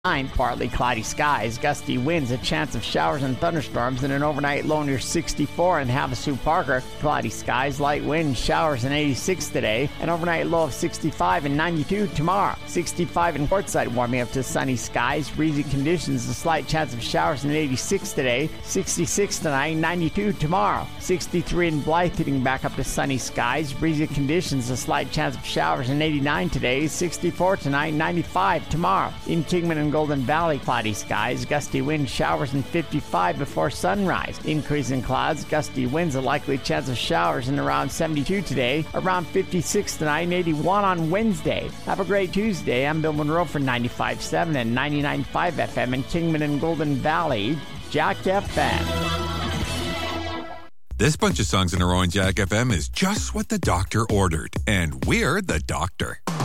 Partly cloudy skies, gusty winds, a chance of showers and thunderstorms, and an overnight low near 64 in Havasu Parker. Cloudy skies, light winds, showers, and 86 today. An overnight low of 65 and 92 tomorrow. 65 in Portside, warming up to sunny skies, breezy conditions, a slight chance of showers, and 86 today. 66 tonight, 92 tomorrow. 63 in Blythe, hitting back up to sunny skies, breezy conditions, a slight chance of showers, and 89 today. 64 tonight, 95 tomorrow. In Kingman and Golden Valley, cloudy skies, gusty winds, showers, and 55 before sunrise. Increase in clouds, gusty winds, a likely chance of showers, and around 72 today, around 56 tonight, and 81 on Wednesday. Have a great Tuesday. I'm Bill Monroe for 95.7 and 99.5 FM in Kingman and Golden Valley, Jack FM. This bunch of songs in a row on Jack FM is just what the doctor ordered, and we're the doctor.